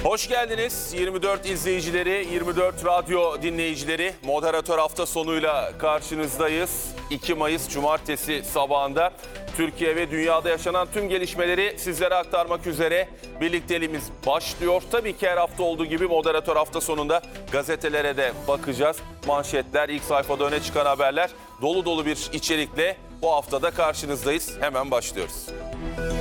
Hoş geldiniz 24 izleyicileri, 24 radyo dinleyicileri. Moderatör hafta sonuyla karşınızdayız. 2 Mayıs Cumartesi sabahında Türkiye ve dünyada yaşanan tüm gelişmeleri sizlere aktarmak üzere birlikteliğimiz başlıyor. Tabii ki her hafta olduğu gibi moderatör hafta sonunda gazetelere de bakacağız. Manşetler, ilk sayfada öne çıkan haberler, dolu dolu bir içerikle bu haftada karşınızdayız. Hemen başlıyoruz.